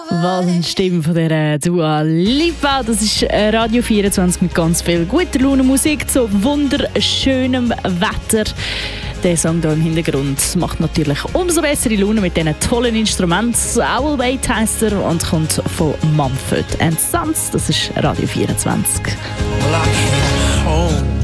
Was eine Stimme von der Dua Lipa. Das ist Radio 24 mit ganz viel guter Laune Musik zu wunderschönem Wetter. Der Song hier im Hintergrund macht natürlich umso bessere Laune mit diesen tollen Instrumenten. Owl Wait heisst er und kommt von Mumford & Sons. Das ist Radio 24. Well, I came home